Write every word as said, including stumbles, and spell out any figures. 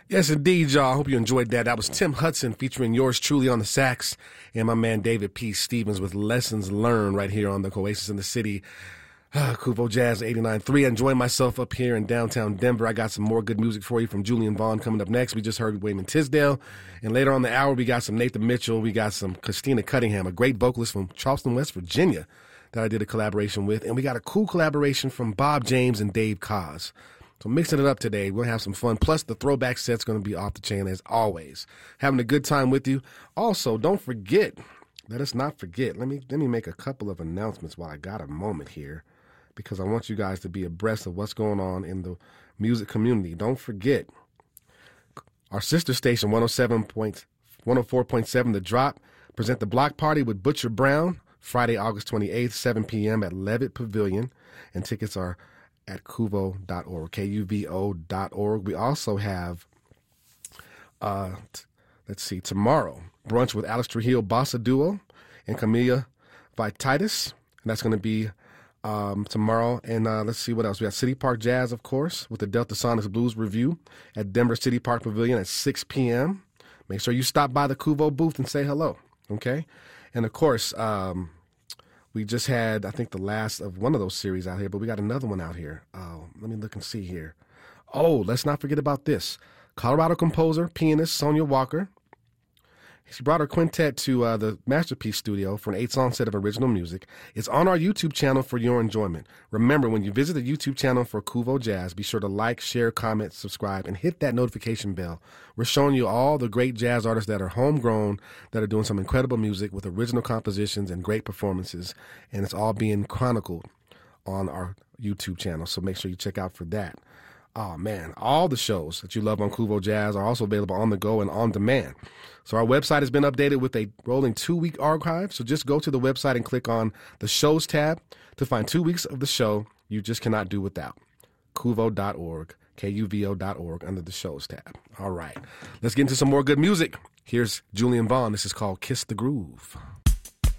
Yes, indeed, y'all. I hope you enjoyed that. That was Tim Hudson featuring yours truly on the sax and my man David P. Stevens with Lessons Learned right here on the Oasis in the City. Ah, Kuvo Jazz eighty-nine point three. Enjoying myself up here in downtown Denver. I got some more good music for you from Julian Vaughn coming up next. We just heard Wayman Tisdale. And later on the hour, we got some Nathan Mitchell. We got some Christina Cunningham, a great vocalist from Charleston, West Virginia that I did a collaboration with. And we got a cool collaboration from Bob James and Dave Koz. So mixing it up today, we'll have some fun. Plus, the throwback set's going to be off the chain as always. Having a good time with you. Also, don't forget, let us not forget. Let me let me make a couple of announcements while I got a moment here, because I want you guys to be abreast of what's going on in the music community. Don't forget, our sister station, one oh four point seven The Drop, present the Block Party with Butcher Brown, Friday, August twenty-eighth, seven p.m. at Levitt Pavilion, and tickets are at kuvo dot org, K U V O dot org. We also have, uh, t- let's see, tomorrow, brunch with Alistair Hill Bossa Duo and Camilla Vititis. And that's going to be um, tomorrow. And uh, let's see what else. We got City Park Jazz, of course, with the Delta Sonics Blues Review at Denver City Park Pavilion at six p.m. Make sure you stop by the Kuvo booth and say hello, okay? And, of course, um, we just had, I think, the last of one of those series out here, but we got another one out here. Oh, let me look and see here. Oh, let's not forget about this. Colorado composer, pianist Sonia Walker. She brought her quintet to uh, the Masterpiece Studio for an eight-song set of original music. It's on our YouTube channel for your enjoyment. Remember, when you visit the YouTube channel for Kuvo Jazz, be sure to like, share, comment, subscribe, and hit that notification bell. We're showing you all the great jazz artists that are homegrown, that are doing some incredible music with original compositions and great performances, and it's all being chronicled on our YouTube channel, so make sure you check out for that. Oh, man, all the shows that you love on Kuvo Jazz are also available on the go and on demand. So our website has been updated with a rolling two-week archive, so just go to the website and click on the Shows tab to find two weeks of the show you just cannot do without. kuvo dot org, K U V O dot org, under the Shows tab. All right, let's get into some more good music. Here's Julian Vaughn. This is called Kiss the Groove.